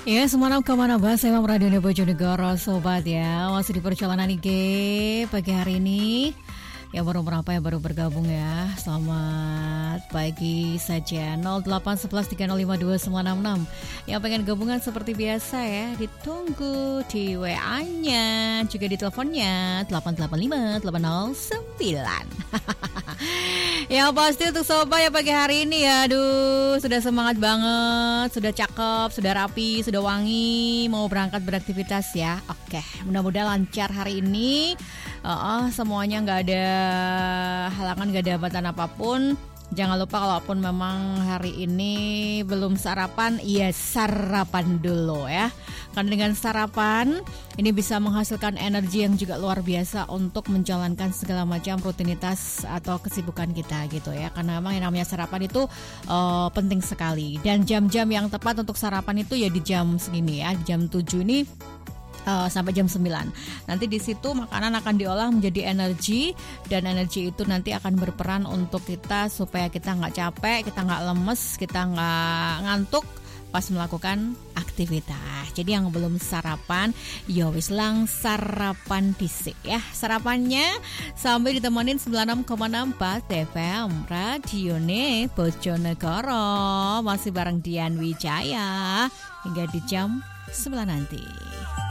Ya, semangat kemana bahas Emang Radio Bojonegoro Sobat ya. Masih di perjalanan IG pagi hari ini. Ya baru bergabung ya. Selamat pagi saja. 0811305296. Yang pengen gabungan seperti biasa ya, ditunggu di WA-nya, juga di teleponnya 885-809. Ya pasti untuk sobat ya pagi hari ini ya. Aduh, sudah semangat banget, sudah cakep, sudah rapi, sudah wangi, mau berangkat beraktivitas ya. Oke, mudah-mudahan lancar hari ini. Semuanya nggak ada halangan, nggak ada hambatan apapun. Jangan lupa kalaupun memang hari ini belum sarapan, ya sarapan dulu ya. Karena dengan sarapan ini bisa menghasilkan energi yang juga luar biasa untuk menjalankan segala macam rutinitas atau kesibukan kita gitu ya. Karena memang yang namanya sarapan itu penting sekali. Dan jam-jam yang tepat untuk sarapan itu ya di jam segini ya, di jam 7 ini sampai jam 9. Nanti di situ makanan akan diolah menjadi energi, dan energi itu nanti akan berperan untuk kita supaya kita nggak capek, kita nggak lemes, kita nggak ngantuk pas melakukan aktivitas. Jadi yang belum sarapan, yo wis lang sarapan dhisik ya. Sarapannya sambil ditemenin 96,64 FM Radione Bojonegoro. Masih bareng Dian Wijaya hingga di jam 9 nanti.